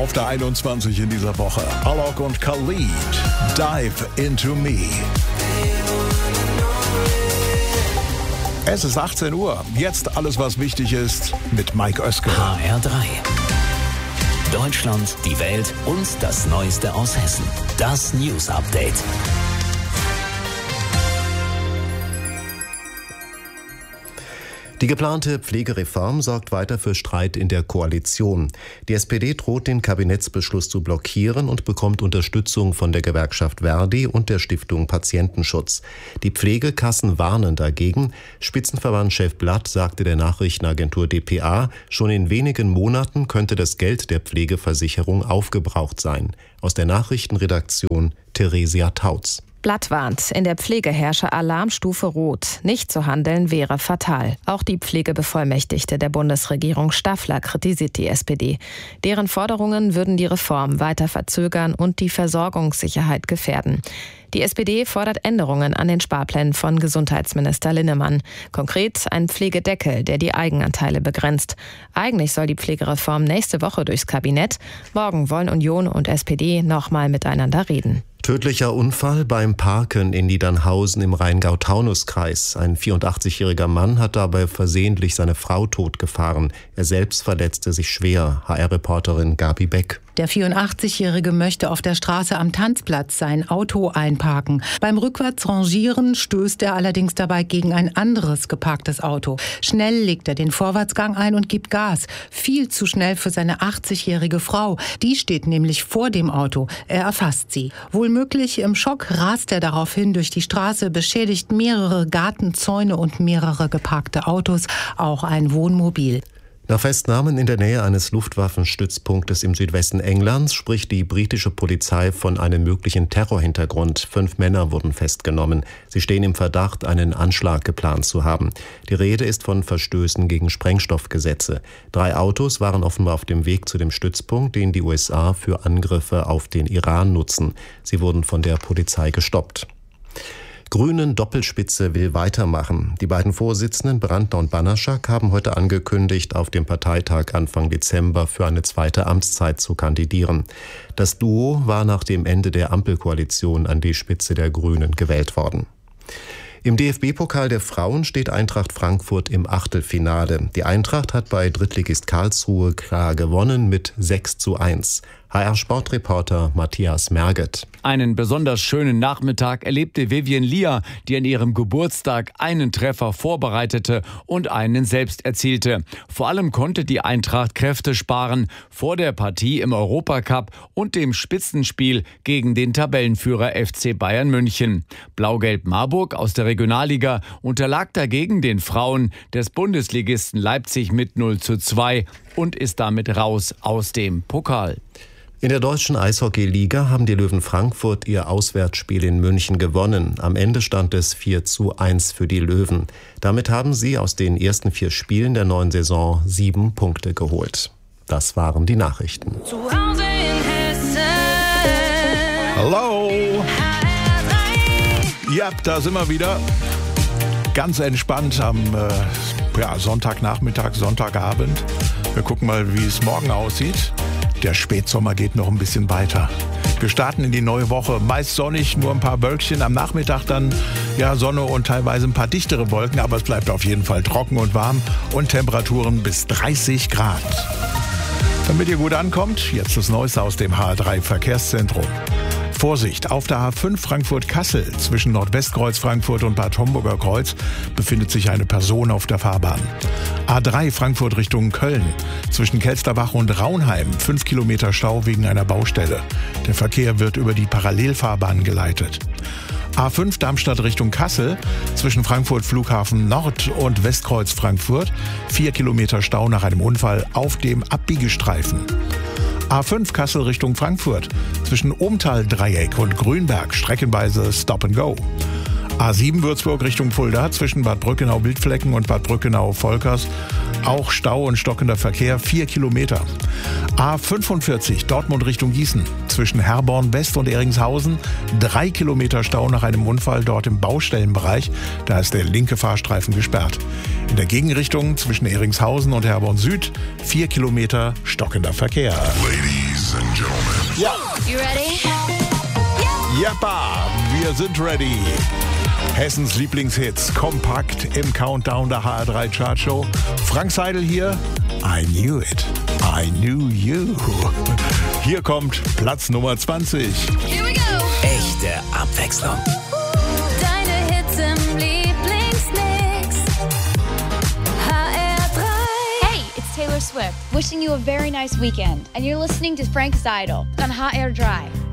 auf der 21 in dieser Woche. Alok und Khalid, Dive Into Me. Es ist 18 Uhr. Jetzt alles, was wichtig ist, mit Mike Oeske. HR3. Deutschland, die Welt und das Neueste aus Hessen. Das News Update. Die geplante Pflegereform sorgt weiter für Streit in der Koalition. Die SPD droht, den Kabinettsbeschluss zu blockieren und bekommt Unterstützung von der Gewerkschaft Verdi und der Stiftung Patientenschutz. Die Pflegekassen warnen dagegen. Spitzenverbandschef Blatt sagte der Nachrichtenagentur dpa, schon in wenigen Monaten könnte das Geld der Pflegeversicherung aufgebraucht sein. Aus der Nachrichtenredaktion Theresia Tautz. Blatt warnt, in der Pflege herrsche Alarmstufe Rot. Nicht zu handeln wäre fatal. Auch die Pflegebevollmächtigte der Bundesregierung Staffler kritisiert die SPD. Deren Forderungen würden die Reform weiter verzögern und die Versorgungssicherheit gefährden. Die SPD fordert Änderungen an den Sparplänen von Gesundheitsminister Linnemann. Konkret ein Pflegedeckel, der die Eigenanteile begrenzt. Eigentlich soll die Pflegereform nächste Woche durchs Kabinett. Morgen wollen Union und SPD nochmal miteinander reden. Tödlicher Unfall beim Parken in Niedernhausen im Rheingau-Taunus-Kreis. Ein 84-jähriger Mann hat dabei versehentlich seine Frau totgefahren. Er selbst verletzte sich schwer. HR-Reporterin Gabi Beck. Der 84-Jährige möchte auf der Straße am Tanzplatz sein Auto einparken. Beim Rückwärtsrangieren stößt er allerdings dabei gegen ein anderes geparktes Auto. Schnell legt er den Vorwärtsgang ein und gibt Gas. Viel zu schnell für seine 80-jährige Frau. Die steht nämlich vor dem Auto. Er erfasst sie. Wohlmöglich im Schock rast er daraufhin durch die Straße, beschädigt mehrere Gartenzäune und mehrere geparkte Autos, auch ein Wohnmobil. Nach Festnahmen in der Nähe eines Luftwaffenstützpunktes im Südwesten Englands spricht die britische Polizei von einem möglichen Terrorhintergrund. 5 Männer wurden festgenommen. Sie stehen im Verdacht, einen Anschlag geplant zu haben. Die Rede ist von Verstößen gegen Sprengstoffgesetze. 3 Autos waren offenbar auf dem Weg zu dem Stützpunkt, den die USA für Angriffe auf den Iran nutzen. Sie wurden von der Polizei gestoppt. Grünen Doppelspitze will weitermachen. Die beiden Vorsitzenden Brandner und Banaschak haben heute angekündigt, auf dem Parteitag Anfang Dezember für eine zweite Amtszeit zu kandidieren. Das Duo war nach dem Ende der Ampelkoalition an die Spitze der Grünen gewählt worden. Im DFB-Pokal der Frauen steht Eintracht Frankfurt im Achtelfinale. Die Eintracht hat bei Drittligist Karlsruhe klar gewonnen mit 6:1. HR-Sportreporter Matthias Merget. Einen besonders schönen Nachmittag erlebte Vivien Lier, die an ihrem Geburtstag einen Treffer vorbereitete und einen selbst erzielte. Vor allem konnte die Eintracht Kräfte sparen vor der Partie im Europacup und dem Spitzenspiel gegen den Tabellenführer FC Bayern München. Blau-Gelb Marburg aus der Regionalliga unterlag dagegen den Frauen des Bundesligisten Leipzig mit 0:2 und ist damit raus aus dem Pokal. In der deutschen Eishockey-Liga haben die Löwen Frankfurt ihr Auswärtsspiel in München gewonnen. Am Ende stand es 4:1 für die Löwen. Damit haben sie aus den ersten 4 Spielen der neuen Saison 7 Punkte geholt. Das waren die Nachrichten. Zu Hause in Hessen. Hallo! Ja, da sind wir wieder. Ganz entspannt am Sonntagnachmittag, Sonntagabend. Wir gucken mal, wie es morgen aussieht. Der Spätsommer geht noch ein bisschen weiter. Wir starten in die neue Woche. Meist sonnig, nur ein paar Wölkchen. Am Nachmittag dann Sonne und teilweise ein paar dichtere Wolken. Aber es bleibt auf jeden Fall trocken und warm und Temperaturen bis 30 Grad. Damit ihr gut ankommt, jetzt das Neueste aus dem HR3 Verkehrszentrum. Vorsicht, auf der A5 Frankfurt-Kassel zwischen Nordwestkreuz Frankfurt und Bad Homburger Kreuz befindet sich eine Person auf der Fahrbahn. A3 Frankfurt Richtung Köln zwischen Kelsterbach und Raunheim 5 Kilometer Stau wegen einer Baustelle. Der Verkehr wird über die Parallelfahrbahn geleitet. A5 Darmstadt Richtung Kassel zwischen Frankfurt Flughafen Nord und Westkreuz Frankfurt 4 Kilometer Stau nach einem Unfall auf dem Abbiegestreifen. A5 Kassel Richtung Frankfurt zwischen Omtal-Dreieck und Grünberg streckenweise Stop and Go. A7 Würzburg Richtung Fulda zwischen Bad Brückenau-Bildflecken und Bad Brückenau-Volkers auch Stau und stockender Verkehr 4 Kilometer. A45 Dortmund Richtung Gießen zwischen Herborn West und Eringshausen 3 Kilometer Stau nach einem Unfall dort im Baustellenbereich. Da ist der linke Fahrstreifen gesperrt. In der Gegenrichtung zwischen Eringshausen und Herborn Süd 4 Kilometer stockender Verkehr. Ladies and gentlemen. Ja, You ready? Jappa, wir sind ready. Hessens Lieblingshits kompakt im Countdown der HR3 Chartshow. Frank Seidel hier. I knew it. I knew you. Hier kommt Platz Nummer 20. Here we go. Echte Abwechslung. Deine Hits im Lieblingsmix. HR3. Hey, it's Taylor Swift, wishing you a very nice weekend. And you're listening to Frank Seidel on HR Drive.